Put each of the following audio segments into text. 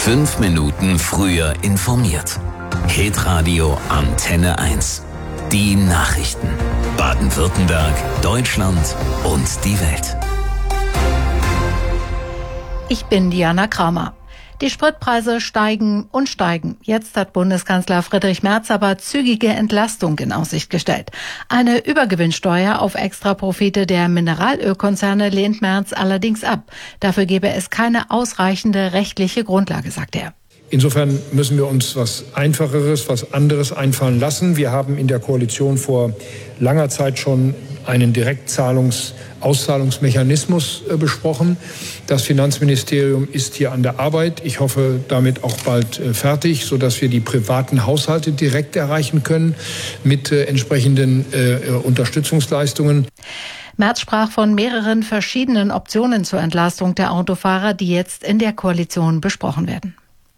5 Minuten früher informiert. Hitradio Antenne 1. Die Nachrichten. Baden-Württemberg, Deutschland und die Welt. Ich bin Diana Kramer. Die Spritpreise steigen und steigen. Jetzt hat Bundeskanzler Friedrich Merz aber zügige Entlastung in Aussicht gestellt. Eine Übergewinnsteuer auf Extraprofite der Mineralölkonzerne lehnt Merz allerdings ab. Dafür gebe es keine ausreichende rechtliche Grundlage, sagt er. Insofern müssen wir uns was Einfacheres, was anderes einfallen lassen. Wir haben in der Koalition vor langer Zeit schon einen Auszahlungsmechanismus besprochen. Das Finanzministerium ist hier an der Arbeit. Ich hoffe, damit auch bald fertig, sodass wir die privaten Haushalte direkt erreichen können mit entsprechenden Unterstützungsleistungen. Merz sprach von mehreren verschiedenen Optionen zur Entlastung der Autofahrer, die jetzt in der Koalition besprochen werden.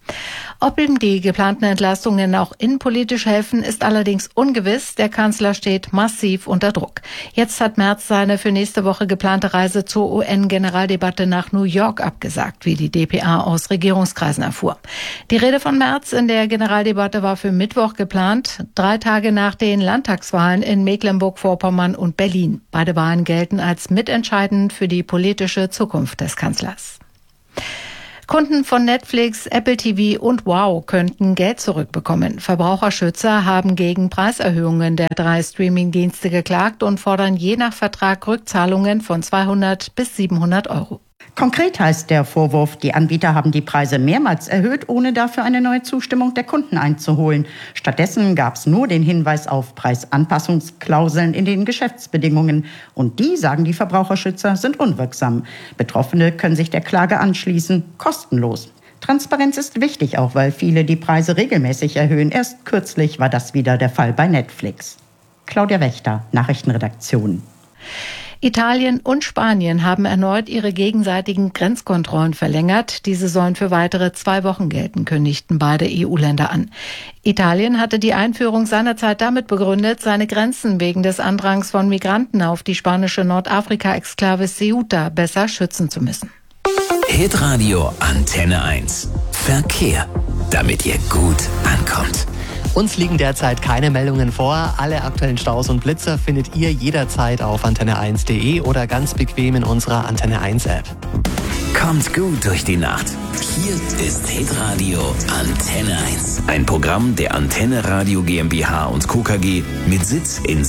Ob ihm die geplanten Entlastungen auch innenpolitisch helfen, ist allerdings ungewiss. Der Kanzler steht massiv unter Druck. Jetzt hat Merz seine für nächste Woche geplante Reise zur UN-Generaldebatte nach New York abgesagt, wie die dpa aus Regierungskreisen erfuhr. Die Rede von Merz in der Generaldebatte war für Mittwoch geplant, 3 Tage nach den Landtagswahlen in Mecklenburg-Vorpommern und Berlin. Beide Wahlen gelten als mitentscheidend für die politische Zukunft des Kanzlers. Kunden von Netflix, Apple TV und Wow könnten Geld zurückbekommen. Verbraucherschützer haben gegen Preiserhöhungen der 3 Streamingdienste geklagt und fordern je nach Vertrag Rückzahlungen von 200 bis 700 Euro. Konkret heißt der Vorwurf, die Anbieter haben die Preise mehrmals erhöht, ohne dafür eine neue Zustimmung der Kunden einzuholen. Stattdessen gab es nur den Hinweis auf Preisanpassungsklauseln in den Geschäftsbedingungen. Und die, sagen die Verbraucherschützer, sind unwirksam. Betroffene können sich der Klage anschließen, kostenlos. Transparenz ist wichtig, auch weil viele die Preise regelmäßig erhöhen. Erst kürzlich war das wieder der Fall bei Netflix. Claudia Wächter, Nachrichtenredaktion. Italien und Spanien haben erneut ihre gegenseitigen Grenzkontrollen verlängert. Diese sollen für weitere 2 Wochen gelten, kündigten beide EU-Länder an. Italien hatte die Einführung seinerzeit damit begründet, seine Grenzen wegen des Andrangs von Migranten auf die spanische Nordafrika-Exklave Ceuta besser schützen zu müssen. Hitradio Antenne 1. Verkehr, damit ihr gut ankommt. Uns liegen derzeit keine Meldungen vor. Alle aktuellen Staus und Blitzer findet ihr jederzeit auf antenne1.de oder ganz bequem in unserer Antenne 1 App. Kommt gut durch die Nacht. Hier ist Hitradio Antenne 1. Ein Programm der Antenne Radio GmbH und Co. KG mit Sitz in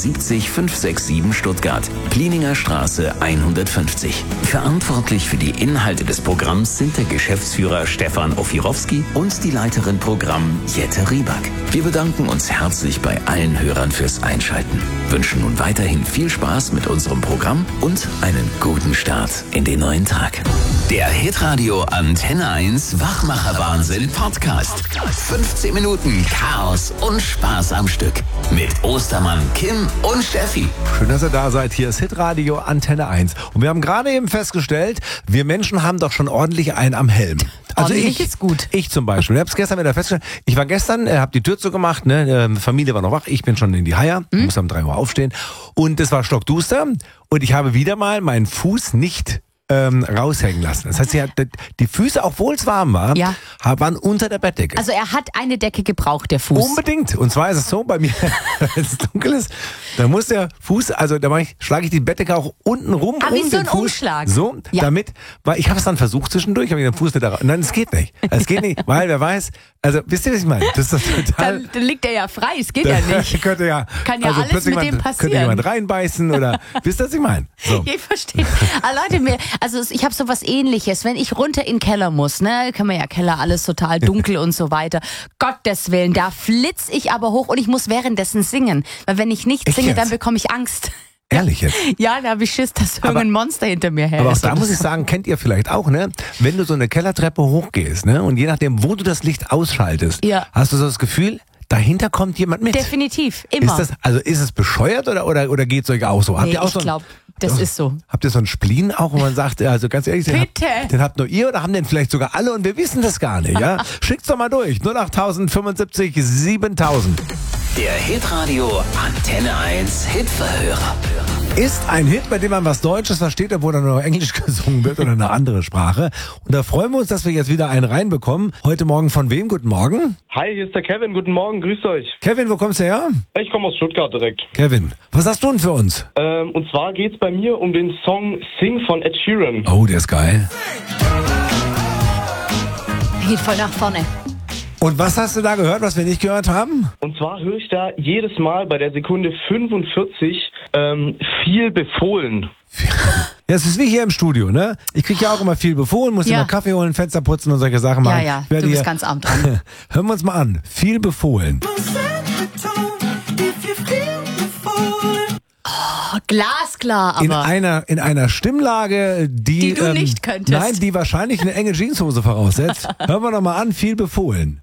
70567 Stuttgart, Plininger Straße 150. Verantwortlich für die Inhalte des Programms sind der Geschäftsführer Stefan Ofirowski und die Leiterin Programm Jette Rieback. Wir bedanken uns herzlich bei allen Hörern fürs Einschalten, wünschen nun weiterhin viel Spaß mit unserem Programm und einen guten Start in den neuen Tag. Der Hitradio Antenne 1 Wachmacher-Wahnsinn Podcast. 15 Minuten Chaos und Spaß am Stück. Mit Ostermann, Kim und Steffi. Schön, dass ihr da seid. Hier ist Hitradio Antenne 1. Und wir haben gerade eben festgestellt, wir Menschen haben doch schon ordentlich einen am Helm. Also ordentlich ist gut. Ich zum Beispiel. Ich habe es gestern wieder festgestellt. Ich war gestern, habe die Tür zugemacht, Familie war noch wach, ich bin schon in die Haia, muss um 3 Uhr aufstehen. Und es war stockduster und ich habe wieder mal meinen Fuß nicht raushängen lassen. Das heißt, die Füße, obwohl es warm war, waren unter der Bettdecke. Also er hat eine Decke gebraucht, der Fuß. Unbedingt. Und zwar ist es so, bei mir, wenn es dunkel ist, dann muss der Fuß, also da schlage ich die Bettdecke auch unten rum. Wie so ein Umschlag. So, damit, weil ich habe es dann versucht zwischendurch, habe ich den Fuß nicht da raus. Nein, es geht nicht. Es geht nicht, weil wer weiß, also wisst ihr, was ich meine? Das ist total. Dann liegt er ja frei, es geht ja nicht. Kann ja alles mit dem passieren. Könnte jemand reinbeißen oder, wisst ihr, was ich meine? So. Ich verstehe. Leute, ich habe sowas Ähnliches. Wenn ich runter in den Keller muss, kann man ja Keller, alles total dunkel und so weiter. Gottes Willen, da flitz ich aber hoch und ich muss währenddessen singen. Weil wenn ich nicht singe, dann bekomme ich Angst. Ehrlich jetzt? Ja, da habe ich Schiss, dass irgendein Monster hinter mir hält. Aber auch da muss ich sagen, kennt ihr vielleicht auch, wenn du so eine Kellertreppe hochgehst, und je nachdem, wo du das Licht ausschaltest, hast du so das Gefühl, dahinter kommt jemand mit. Definitiv, immer. Ist es bescheuert oder geht es euch auch so? Ich glaube, das ist so. Habt ihr so einen Spleen auch, wo man sagt, also ganz ehrlich, den habt nur ihr oder haben den vielleicht sogar alle und wir wissen das gar nicht, ja? Schickt's doch mal durch. 08000 75 7000. Der Hitradio Antenne 1 Hitverhörer. ist ein Hit, bei dem man was Deutsches versteht, obwohl dann noch Englisch gesungen wird oder eine andere Sprache. Und da freuen wir uns, dass wir jetzt wieder einen reinbekommen. Heute Morgen von wem? Guten Morgen. Hi, hier ist der Kevin. Guten Morgen, grüßt euch. Kevin, wo kommst du her? Ich komme aus Stuttgart direkt. Kevin, was hast du denn für uns? Und zwar geht's bei mir um den Song Sing von Ed Sheeran. Oh, der ist geil. Geht voll nach vorne. Und was hast du da gehört, was wir nicht gehört haben? Und zwar höre ich da jedes Mal bei der Sekunde 45 viel befohlen. Ja, es ist wie hier im Studio, ne? Ich kriege ja auch immer viel befohlen, muss immer Kaffee holen, Fenster putzen und solche Sachen machen. Ja, du bist ganz arm dran. Hören wir uns mal an. Viel befohlen. Oh, glasklar, aber... In einer Stimmlage, die du nicht könntest. Nein, die wahrscheinlich eine enge Jeanshose voraussetzt. Hören wir doch mal an. Viel befohlen.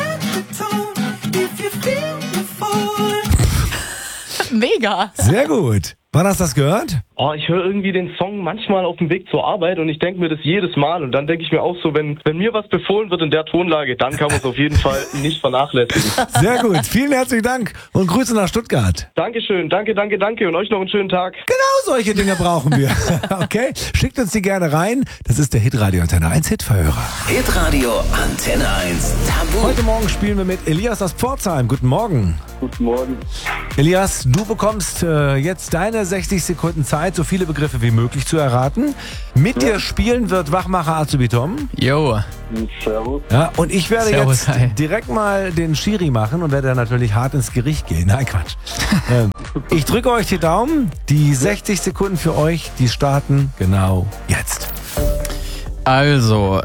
Mega. Sehr gut. Wann hast du das gehört? Oh, ich höre irgendwie den Song manchmal auf dem Weg zur Arbeit und ich denke mir das jedes Mal. Und dann denke ich mir auch so, wenn mir was befohlen wird in der Tonlage, dann kann man es auf jeden Fall nicht vernachlässigen. Sehr gut. Vielen herzlichen Dank und Grüße nach Stuttgart. Dankeschön. Danke. Und euch noch einen schönen Tag. Genau solche Dinge brauchen wir. Okay? Schickt uns die gerne rein. Das ist der Hitradio Antenne 1 Hitverhörer. Hitradio Antenne 1 Tabu. Heute Morgen spielen wir mit Elias aus Pforzheim. Guten Morgen. Guten Morgen. Elias, du bekommst jetzt deine 60 Sekunden Zeit, so viele Begriffe wie möglich zu erraten. Mit dir spielen wird Wachmacher Azubi Tom. Jo. Servus. Ja, und ich werde Servus, jetzt hi. direkt mal den Schiri machen und werde dann natürlich hart ins Gericht gehen. Nein, Quatsch. Ich drücke euch die Daumen. Die 60 Sekunden für euch, die starten genau jetzt. Also,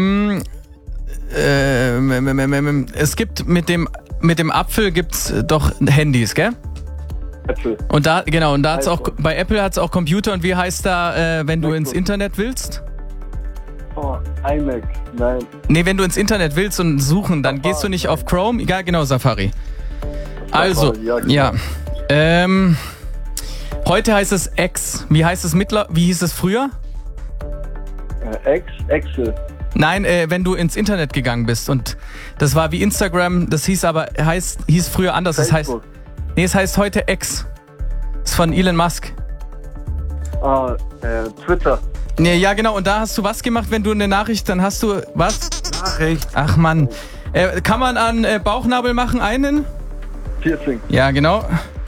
es gibt mit dem Apfel gibt's doch Handys, gell? Äpfel. Und da hat's auch bei Apple hat's auch Computer und wie heißt da, wenn du ins Internet willst? Oh, iMac. Nein. Nee, wenn du ins Internet willst und suchen, dann gehst du nicht auf Chrome. Ja, genau, Safari. Also, ja. Heute heißt es X. Wie hieß es früher? Excel. Nein, wenn du ins Internet gegangen bist und das war wie Instagram, das hieß früher anders. Facebook. Es heißt heute X. Das ist von Elon Musk. Twitter. Nee, ja genau, und da hast du was gemacht, wenn du eine Nachricht, dann hast du was? Nachricht. Ach Mann. Kann man an Bauchnabel machen einen? Piercing. Ja, genau.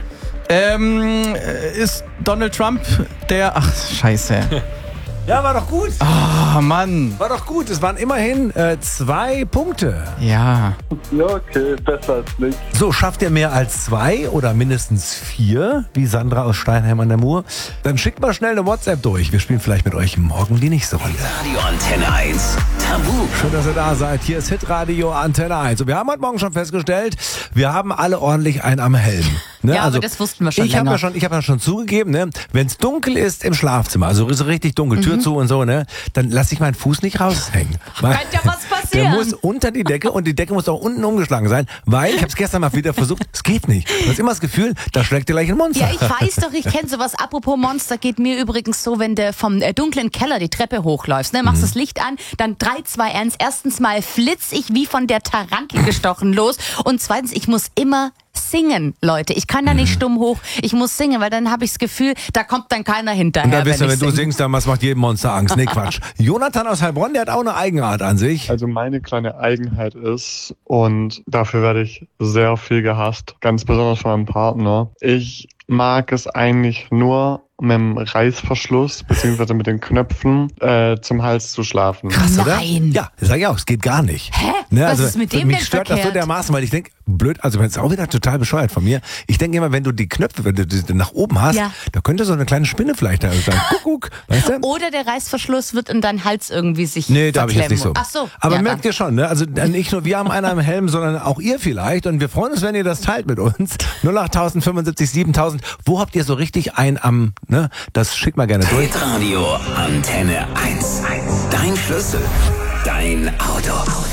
Ist Donald Trump der... Ach, scheiße. Ja, war doch gut. Oh, Mann. War doch gut. Es waren immerhin 2 Punkte. Ja. Ja, okay, besser als nicht. So, schafft ihr mehr als 2 oder mindestens 4, wie Sandra aus Steinheim an der Mur? Dann schickt mal schnell eine WhatsApp durch. Wir spielen vielleicht mit euch morgen die nächste Runde. Radio Antenne 1 Tabu. Schön, dass ihr da seid. Hier ist Hitradio Antenne 1. Und wir haben heute Morgen schon festgestellt, wir haben alle ordentlich einen am Helm. Ne? Ja, aber das wussten wir schon länger. Ich habe ja schon zugegeben, ne? Wenn es dunkel ist im Schlafzimmer, also so richtig dunkel, Tür zu und so, ne? Dann lasse ich meinen Fuß nicht raushängen. Könnte ja was passieren. Der muss unter die Decke und die Decke muss auch unten umgeschlagen sein, weil, ich habe es gestern mal wieder versucht, es geht nicht. Du hast immer das Gefühl, da schlägt dir gleich ein Monster. Ja, ich weiß doch, ich kenne sowas. Apropos Monster, geht mir übrigens so, wenn du vom dunklen Keller die Treppe hochläufst, ne? Machst das Licht an, dann 3, 2, 1. Erstens mal flitz ich wie von der Tarantel gestochen los und zweitens, ich muss immer singen, Leute. Ich kann da nicht stumm hoch. Ich muss singen, weil dann habe ich das Gefühl, da kommt dann keiner hinterher. Und dann wisst ihr, wenn du singst, dann was macht jedem Monster Angst. Nee, Quatsch. Jonathan aus Heilbronn, der hat auch eine Eigenart an sich. Also meine kleine Eigenheit ist, und dafür werde ich sehr viel gehasst, ganz besonders von meinem Partner. Ich mag es eigentlich nur, mit dem Reißverschluss bzw. mit den Knöpfen zum Hals zu schlafen. Krass, oder? Nein. Ja, sag ich auch, es geht gar nicht. Hä? Ne, Was also, ist mit dem mich denn stört das so verkehrt? dermaßen, weil ich denke, blöd, also das ist auch wieder total bescheuert von mir. Ich denke immer, wenn du die Knöpfe, wenn du die nach oben hast, Ja. da könnte so eine kleine Spinne vielleicht da sein. Kuckuck, weißt du? Oder der Reißverschluss wird in deinen Hals irgendwie sich Nee, da habe ich jetzt nicht so. Ach so. Aber ja, merkt ihr schon, ne? Also nicht nur wir haben einen am Helm, sondern auch ihr vielleicht. Und wir freuen uns, wenn ihr das teilt mit uns. 08000 75 7000. Wo habt ihr so richtig einen am, ne? Das schickt mal gerne durch. Hitradio Antenne 1. Dein Schlüssel. Dein Auto.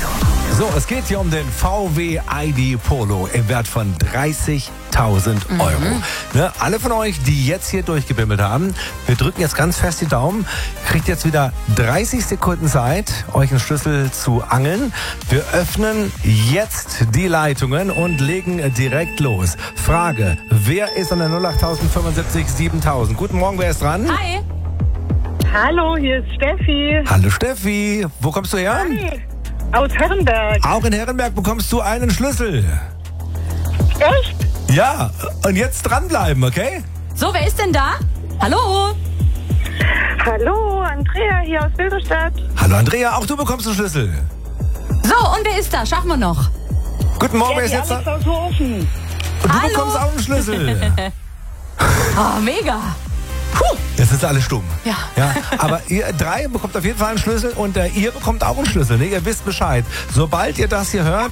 So, es geht hier um den VW ID Polo im Wert von 30.000 Euro. Ne, alle von euch, die jetzt hier durchgebimmelt haben, wir drücken jetzt ganz fest die Daumen, kriegt jetzt wieder 30 Sekunden Zeit, euch einen Schlüssel zu angeln. Wir öffnen jetzt die Leitungen und legen direkt los. Frage, wer ist an der 08075 7000? Guten Morgen, wer ist dran? Hi. Hallo, hier ist Steffi. Hallo Steffi, wo kommst du her? Hi. Aus Herrenberg. Auch in Herrenberg bekommst du einen Schlüssel. Echt? Ja, und jetzt dranbleiben, okay? So, wer ist denn da? Hallo? Hallo, Andrea hier aus Bilderstadt. Hallo Andrea, auch du bekommst einen Schlüssel. So, und wer ist da? Schaffen wir noch. Guten Morgen, wer ist jetzt da? Alex aus Hofen. Und du Hallo? bekommst auch einen Schlüssel. Oh, mega. Jetzt ist alle stumm. Ja. Aber ihr drei bekommt auf jeden Fall einen Schlüssel und ihr bekommt auch einen Schlüssel. Ne? Ihr wisst Bescheid. Sobald ihr das hier hört,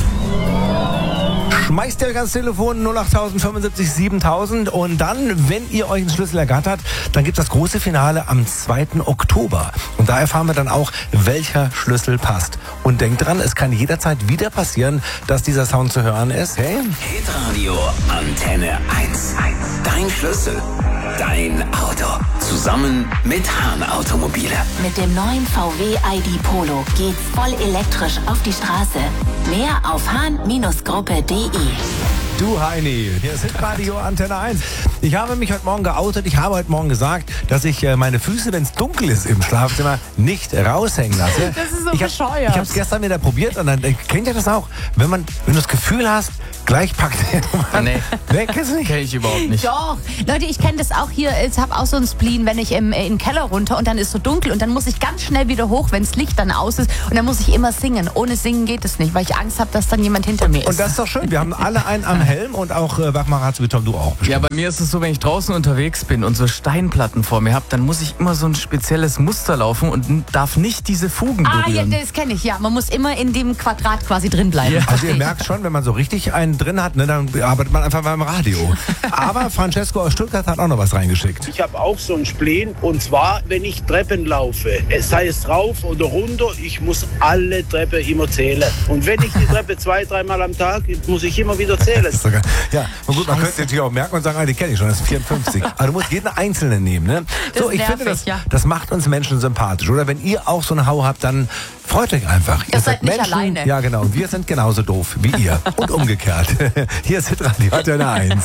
schmeißt ihr euch ans Telefon 08075 7000 und dann, wenn ihr euch einen Schlüssel ergattert, dann gibt es das große Finale am 2. Oktober. Und da erfahren wir dann auch, welcher Schlüssel passt. Und denkt dran, es kann jederzeit wieder passieren, dass dieser Sound zu hören ist. Hey? Hitradio Antenne 1. Dein Schlüssel. Dein Auto. Zusammen mit Hahn Automobile. Mit dem neuen VW ID Polo geht's voll elektrisch auf die Straße. Mehr auf hahn-gruppe.de. Du Heini, hier ist Hitradio Antenne 1. Ich habe mich heute Morgen geoutet. Ich habe heute Morgen gesagt, dass ich meine Füße, wenn es dunkel ist im Schlafzimmer, nicht raushängen lasse. Das ist so ich bescheuert. Ich habe es gestern wieder probiert und dann kennt ihr das auch, wenn du das Gefühl hast, gleich packt er. Nee. Nee, kennst du nicht? Kenn ich überhaupt nicht. Doch. Leute, ich kenne das auch hier. Ich habe auch so einen Spleen, wenn ich in den Keller runter und dann ist so dunkel und dann muss ich ganz schnell wieder hoch, wenn das Licht dann aus ist und dann muss ich immer singen. Ohne Singen geht es nicht, weil ich Angst habe, dass dann jemand hinter mir ist. Und das ist doch schön. Wir haben alle einen am Helm und auch Wachmacher hat's wie Tom, du auch. Ja, bei mir ist es so, wenn ich draußen unterwegs bin und so Steinplatten vor mir habe, dann muss ich immer so ein spezielles Muster laufen und darf nicht diese Fugen berühren. Ja, das kenne ich, ja. Man muss immer in dem Quadrat quasi drin bleiben. Ja. Also ihr merkt schon, wenn man so richtig einen drin hat, ne, dann arbeitet man einfach beim Radio. Aber Francesco aus Stuttgart hat auch noch was reingeschickt. Ich habe auch so einen Spleen und zwar, wenn ich Treppen laufe. Es sei es rauf oder runter, ich muss alle Treppen immer zählen. Und wenn ich die Treppe 2-3 Mal am Tag, muss ich immer wieder zählen. Das ist sogar, ja, und gut, man könnte natürlich auch merken und sagen, die kenne ich schon, das ist 54. Aber du musst jeden Einzelnen nehmen. Ne? So, ich nervig, finde, ja. das macht uns Menschen sympathisch. Oder wenn ihr auch so eine Hau habt, dann freut euch einfach. Ihr seid nicht Menschen, alleine. Ja, genau. Und wir sind genauso doof wie ihr. Und umgekehrt. Hier ist Hitradio Antenne 1.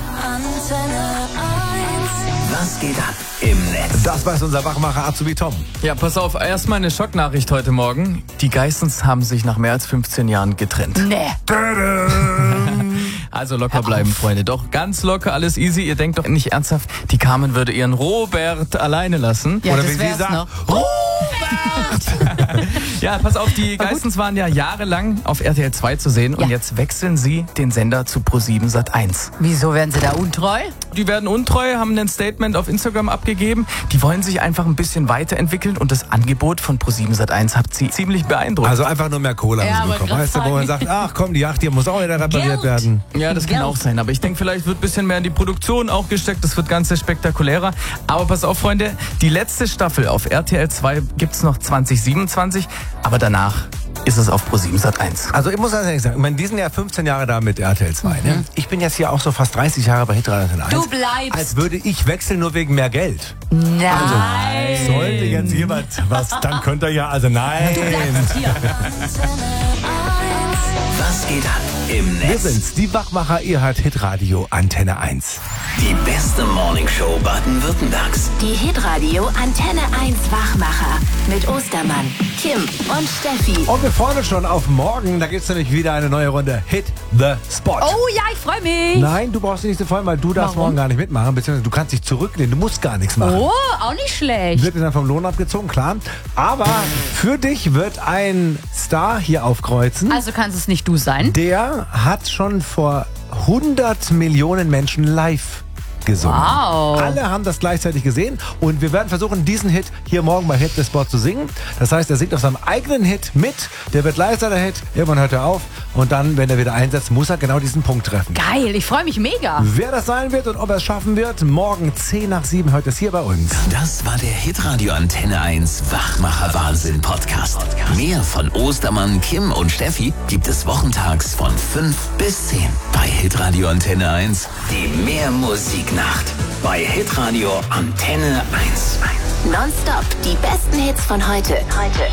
Was geht ab im Netz? Das weiß unser Wachmacher Azubi Tom. Ja, pass auf, erstmal eine Schocknachricht heute Morgen. Die Geissens haben sich nach mehr als 15 Jahren getrennt. Nee. Also locker bleiben, Freunde. Doch ganz locker, alles easy. Ihr denkt doch nicht ernsthaft, die Carmen würde ihren Robert alleine lassen. Ja, Oder das wenn sie wär's sagt, noch. Ja, pass auf, die Geissens waren ja jahrelang auf RTL 2 zu sehen und jetzt wechseln sie den Sender zu Pro7 Sat1. Wieso werden sie da untreu? Die werden untreu, haben ein Statement auf Instagram abgegeben. Die wollen sich einfach ein bisschen weiterentwickeln und das Angebot von Pro7 Sat1 hat sie ziemlich beeindruckt. Also einfach nur mehr Kohle Ja, haben sie aber bekommen. Weißt du, wo man sagt, ach komm, die Yacht hier muss auch wieder repariert Geld. werden. Ja, das kann Geld. auch sein. Aber ich denke, vielleicht wird ein bisschen mehr in die Produktion auch gesteckt. Das wird ganz spektakulärer. Aber pass auf, Freunde, die letzte Staffel auf RTL 2 gibt's noch 2027. Aber danach ist es auf Pro7 Sat1. Also ich muss ganz ehrlich sagen, ich meine, die sind ja 15 Jahre da mit RTL 2. Ne? Ich bin jetzt hier auch so fast 30 Jahre bei Hitradio Antenne 1. Du bleibst. Als würde ich wechseln nur wegen mehr Geld. Nein. Sollte jetzt jemand was, dann könnt ihr ja, also nein. Du bleibst hier. Was geht ab im Wir Netz? sind's, die Wachmacher, ihr hört Hitradio Antenne 1. Die beste Morningshow Baden-Württembergs. Die Hitradio Antenne 1 Wachmacher mit Ostermann, Kim und Steffi. Und wir freuen uns schon auf morgen, da gibt's nämlich wieder eine neue Runde Hit the Spot. Oh ja, ich freue mich. Nein, du brauchst dich nicht so freuen, weil du darfst morgen gar nicht mitmachen, beziehungsweise du kannst dich zurücklehnen, du musst gar nichts machen. Oh, auch nicht schlecht. Wird dir dann vom Lohn abgezogen, klar. Aber für dich wird ein Star hier aufkreuzen. Also kannst es nicht du sein. Der hat schon vor 100 Millionen Menschen live gesungen. Wow. Alle haben das gleichzeitig gesehen und wir werden versuchen, diesen Hit hier morgen bei Hit the Spot zu singen. Das heißt, er singt auf seinem eigenen Hit mit, der wird leiser, der Hit, irgendwann hört er auf und dann, wenn er wieder einsetzt, muss er genau diesen Punkt treffen. Geil, ich freue mich mega. Wer das sein wird und ob er es schaffen wird, morgen 10 nach 7 hört es hier bei uns. Das war der Hitradio Antenne 1 Wachmacher Wahnsinn Podcast. Mehr von Ostermann, Kim und Steffi gibt es wochentags von 5 bis 10 bei Hitradio Antenne 1. Die Mehrmusiknacht bei Hitradio Antenne 1. Nonstop die besten Hits von heute.